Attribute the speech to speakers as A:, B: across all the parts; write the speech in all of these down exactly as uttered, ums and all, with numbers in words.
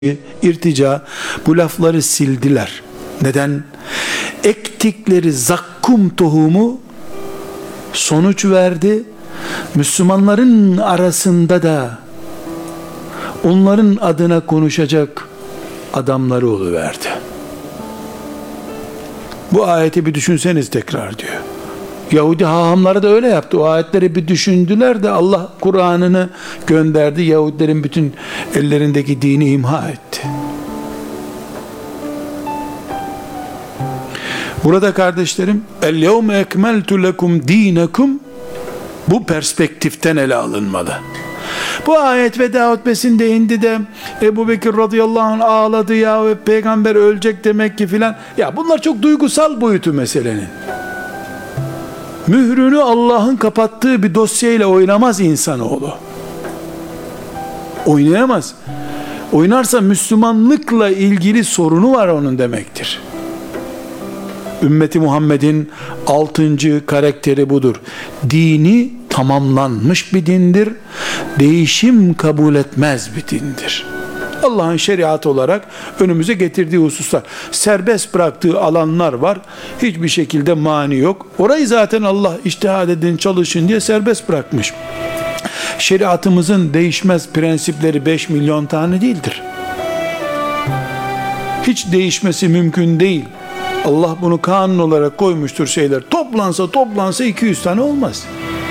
A: irtica bu lafları sildiler. Neden? Ektikleri zakkum tohumu sonuç verdi. Müslümanların arasında da onların adına konuşacak adamları oluverdi. Bu ayeti bir düşünseniz tekrar diyor. Yahudi hahamları da öyle yaptı. O ayetleri bir düşündüler de Allah Kur'an'ını gönderdi. Yahudilerin bütün ellerindeki dini imha etti. Burada kardeşlerim, el-yevme ekmeltu lekum dinekum bu perspektiften ele alınmalı. Bu ayet veda hutbesinde indi de Ebu Bekir radıyallahu anh ağladı ya ve peygamber ölecek demek ki filan. Ya bunlar çok duygusal boyutu meselenin. Mührünü Allah'ın kapattığı bir dosyayla oynamaz insanoğlu. Oynayamaz. Oynarsa Müslümanlıkla ilgili sorunu var onun demektir. Ümmeti Muhammed'in altıncı karakteri budur. Dini tamamlanmış bir dindir. Değişim kabul etmez bir dindir. Allah'ın şeriatı olarak önümüze getirdiği hususlar. Serbest bıraktığı alanlar var. Hiçbir şekilde mani yok. Orayı zaten Allah içtihad edin, çalışın diye serbest bırakmış. Şeriatımızın değişmez prensipleri beş milyon tane değildir. Hiç değişmesi mümkün değil. Allah bunu kanun olarak koymuştur şeyler. Toplansa toplansa iki yüz tane olmaz.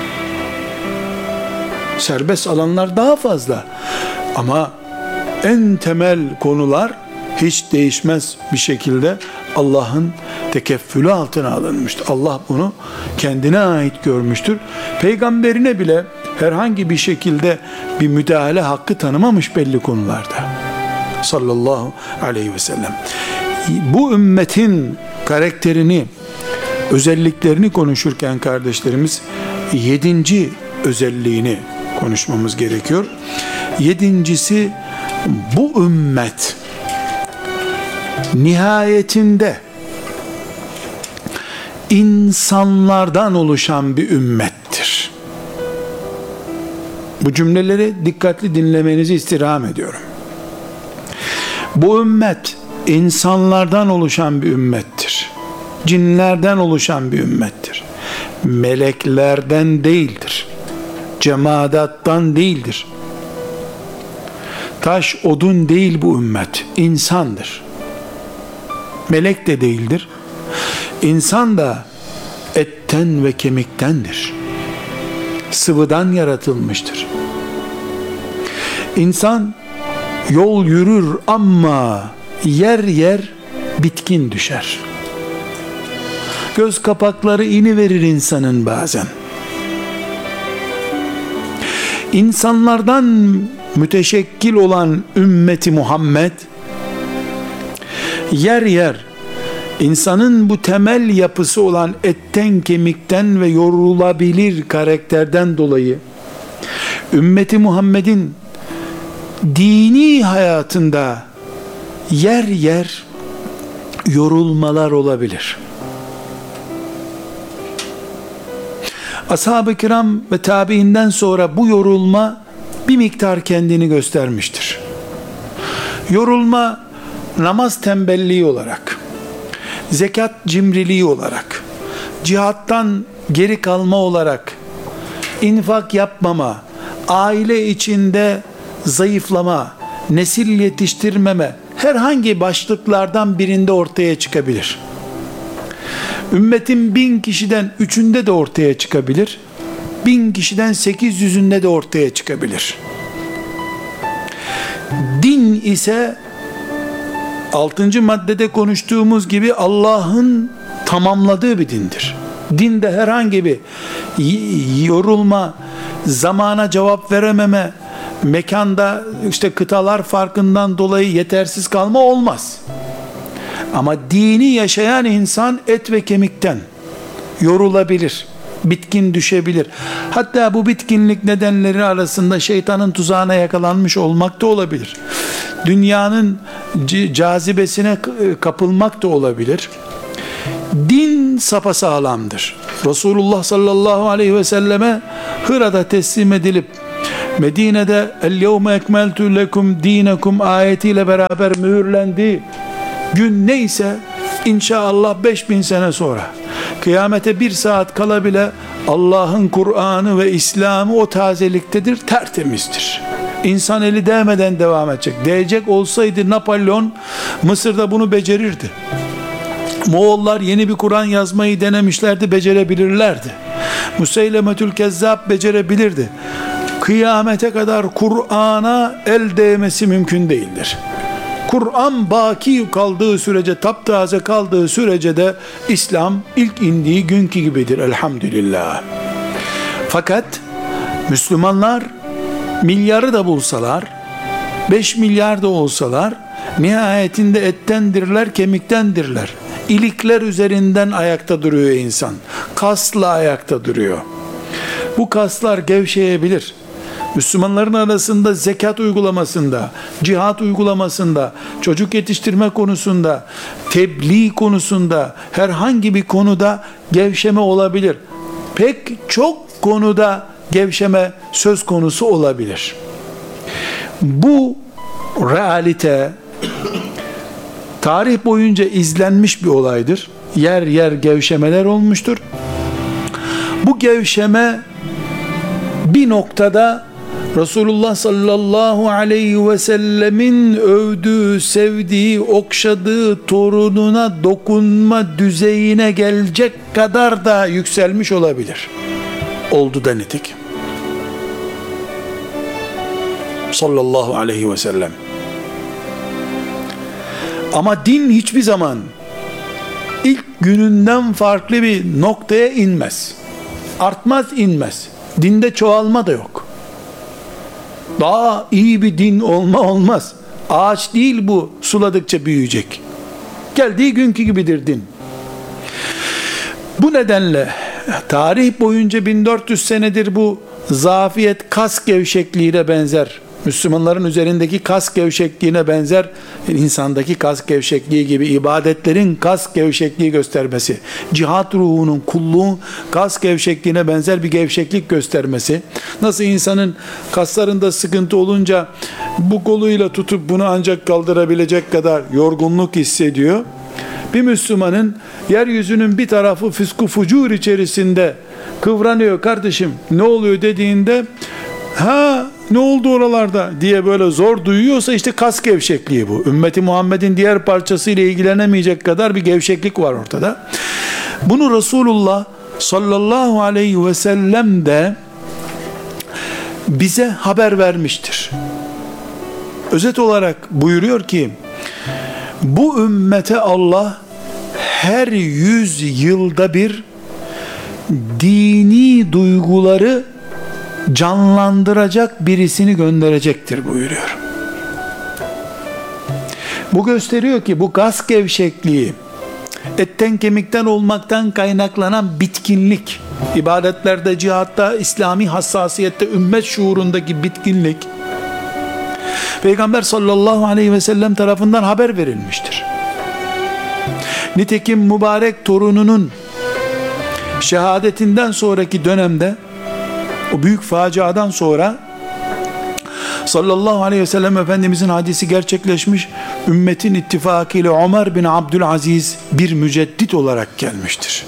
A: Serbest alanlar daha fazla. Ama en temel konular hiç değişmez bir şekilde Allah'ın tekeffülü altına alınmıştır. Allah bunu kendine ait görmüştür. Peygamberine bile herhangi bir şekilde bir müdahale hakkı tanımamış belli konularda. Sallallahu aleyhi ve sellem. Bu ümmetin karakterini, özelliklerini konuşurken kardeşlerimiz yedinci özelliğini konuşmamız gerekiyor. Yedincisi, bu ümmet nihayetinde insanlardan oluşan bir ümmettir. Bu cümleleri dikkatli dinlemenizi istirham ediyorum. Bu ümmet insanlardan oluşan bir ümmettir. Cinlerden oluşan bir ümmettir. Meleklerden değildir. Cemaattan değildir. Taş, odun değil bu ümmet. İnsandır. Melek de değildir. İnsan da etten ve kemiktendir. Sıvıdan yaratılmıştır. İnsan yol yürür ama yer yer bitkin düşer. Göz kapakları iniverir insanın bazen. İnsanlardan müteşekkil olan ümmeti Muhammed yer yer insanın bu temel yapısı olan etten kemikten ve yorulabilir karakterden dolayı ümmeti Muhammed'in dini hayatında yer yer yorulmalar olabilir. Ashab-ı kiram ve tabiinden sonra bu yorulma bir miktar kendini göstermiştir. Yorulma namaz tembelliği olarak, zekat cimriliği olarak, cihattan geri kalma olarak, infak yapmama, aile içinde zayıflama, nesil yetiştirmeme, herhangi başlıklardan birinde ortaya çıkabilir. Ümmetin bin kişiden üçünde de ortaya çıkabilir. Bin kişiden sekiz yüzünde de ortaya çıkabilir. Din ise altıncı maddede konuştuğumuz gibi Allah'ın tamamladığı bir dindir. Dinde herhangi bir yorulma, zamana cevap verememe, mekanda işte kıtalar farkından dolayı yetersiz kalma olmaz. Ama dini yaşayan insan et ve kemikten yorulabilir, bitkin düşebilir. Hatta bu bitkinlik nedenleri arasında şeytanın tuzağına yakalanmış olmak da olabilir. Dünyanın cazibesine kapılmak da olabilir. Din sapasağlamdır. Resulullah sallallahu aleyhi ve selleme Hıra'da teslim edilip Medine'de el-yevme ekmeltu lekum dinekum ayetiyle beraber mühürlendi. Gün neyse inşallah beş bin sene sonra, kıyamete bir saat kala bile Allah'ın Kur'an'ı ve İslam'ı o tazeliktedir, tertemizdir. İnsan eli değmeden devam edecek. Değecek olsaydı Napolyon Mısır'da bunu becerirdi. Moğollar yeni bir Kur'an yazmayı denemişlerdi, becerebilirlerdi. Museylemetül Kezzab becerebilirdi. Kıyamete kadar Kur'an'a el değmesi mümkün değildir. Kur'an baki kaldığı sürece, taptaze kaldığı sürece de İslam ilk indiği günkü gibidir elhamdülillah. Fakat Müslümanlar milyarı da bulsalar, beş milyar da olsalar, nihayetinde ettendirler, kemiktendirler. İlikler üzerinden ayakta duruyor insan. Kasla ayakta duruyor. Bu kaslar gevşeyebilir. Müslümanların arasında zekat uygulamasında, cihat uygulamasında, çocuk yetiştirme konusunda, tebliğ konusunda, herhangi bir konuda gevşeme olabilir. Pek çok konuda gevşeme söz konusu olabilir. Bu realite tarih boyunca izlenmiş bir olaydır. Yer yer gevşemeler olmuştur. Bu gevşeme bir noktada Resulullah sallallahu aleyhi ve sellemin övdüğü, sevdiği, okşadığı torununa dokunma düzeyine gelecek kadar da yükselmiş olabilir. Oldu da nitekim. Sallallahu aleyhi ve sellem. Ama din hiçbir zaman ilk gününden farklı bir noktaya inmez. Artmaz, inmez. Dinde çoğalma da yok. Daha iyi bir din olma olmaz. Ağaç değil bu, suladıkça büyüyecek. Geldiği günkü gibidir din. Bu nedenle tarih boyunca bin dört yüz senedir bu zafiyet kas gevşekliğine benzer. Müslümanların üzerindeki kas gevşekliğine benzer, insandaki kas gevşekliği gibi ibadetlerin kas gevşekliği göstermesi, cihat ruhunun, kulluğun kas gevşekliğine benzer bir gevşeklik göstermesi, nasıl insanın kaslarında sıkıntı olunca bu koluyla tutup bunu ancak kaldırabilecek kadar yorgunluk hissediyor, bir Müslümanın yeryüzünün bir tarafı fıskı fucur içerisinde kıvranıyor, kardeşim ne oluyor dediğinde, ha ne oldu oralarda diye böyle zor duyuyorsa işte kas gevşekliği bu. Ümmeti Muhammed'in diğer parçasıyla ilgilenemeyecek kadar bir gevşeklik var ortada. Bunu Resulullah sallallahu aleyhi ve sellem de bize haber vermiştir. Özet olarak buyuruyor ki, bu ümmete Allah her yüz yılda bir dini duyguları canlandıracak birisini gönderecektir buyuruyor. Bu gösteriyor ki bu gaz gevşekliği, etten kemikten olmaktan kaynaklanan bitkinlik, ibadetlerde, cihatta, İslami hassasiyette, ümmet şuurundaki bitkinlik, Peygamber sallallahu aleyhi ve sellem tarafından haber verilmiştir. Nitekim mübarek torununun şehadetinden sonraki dönemde, o büyük faciadan sonra sallallahu aleyhi ve sellem Efendimizin hadisi gerçekleşmiş, ümmetin ittifakıyla Ömer bin Abdülaziz bir müceddit olarak gelmiştir.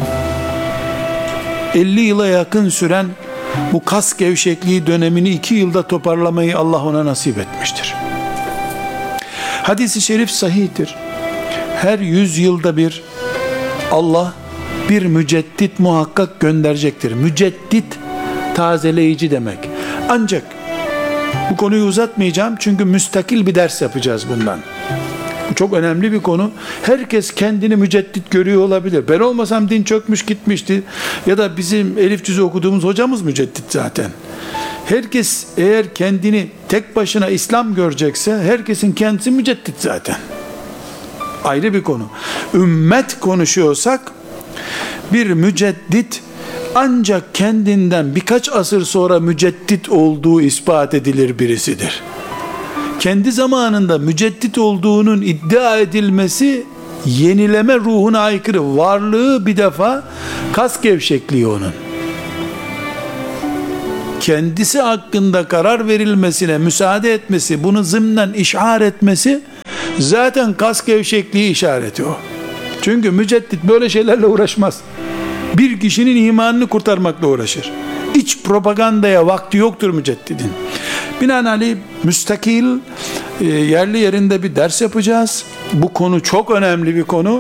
A: elli yıla yakın süren bu kas gevşekliği dönemini iki yılda toparlamayı Allah ona nasip etmiştir. Hadis-i şerif sahihtir. Her yüz yılda bir Allah bir müceddit muhakkak gönderecektir. Müceddit tazeleyici demek. Ancak bu konuyu uzatmayacağım çünkü müstakil bir ders yapacağız bundan. Bu çok önemli bir konu. Herkes kendini müceddit görüyor olabilir. Ben olmasam din çökmüş gitmişti. Ya da bizim elif cüzü okuduğumuz hocamız müceddit zaten. Herkes eğer kendini tek başına İslam görecekse herkesin kendisi müceddit zaten. Ayrı bir konu. Ümmet konuşuyorsak bir müceddit ancak kendinden birkaç asır sonra müceddit olduğu ispat edilir birisidir. Kendi zamanında müceddit olduğunun iddia edilmesi yenileme ruhuna aykırı. Varlığı bir defa kas gevşekliği onun. kendisi hakkında karar verilmesine müsaade etmesi, bunu zımnen işar etmesi zaten kas gevşekliği işareti o. Çünkü müceddit böyle şeylerle uğraşmaz. Bir kişinin imanını kurtarmakla uğraşır. İç propagandaya vakti yoktur müceddidin. Binaenaleyh müstakil, e, yerli yerinde bir ders yapacağız. Bu konu çok önemli bir konu.